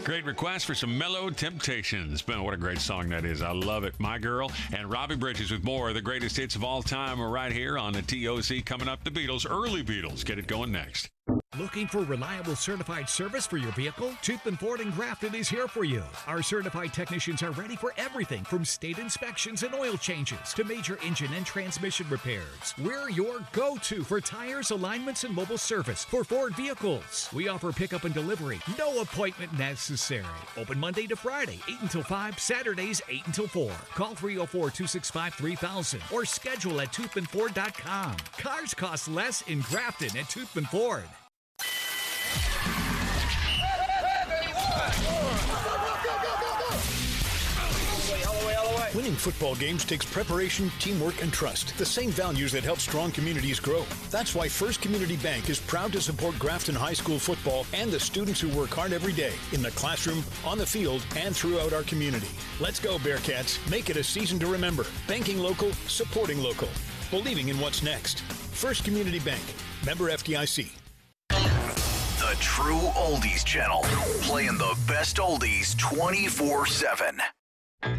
Great request for some Mellow Temptations. Man, what a great song that is. I love it. My Girl and Robbie Bridges with more of the greatest hits of all time are right here on the TOC. Coming up, the Beatles, early Beatles. Get it going next. Looking for reliable certified service for your vehicle? Toothman Ford in Grafton is here for you. Our certified technicians are ready for everything from state inspections and oil changes to major engine and transmission repairs. We're your go-to for tires, alignments, and mobile service for Ford vehicles. We offer pickup and delivery. No appointment necessary. Open Monday to Friday, 8 until 5, Saturdays, 8 until 4. Call 304-265-3000 or schedule at toothmanford.com. Cars cost less in Grafton at Toothman Ford. Winning football games takes preparation, teamwork, and trust. The same values that help strong communities grow. That's why First Community Bank is proud to support Grafton High School football and the students who work hard every day in the classroom, on the field, and throughout our community. Let's go, Bearcats. Make it a season to remember. Banking local, supporting local. Believing in what's next. First Community Bank. Member FDIC. The True Oldies Channel. Playing the best oldies 24/7.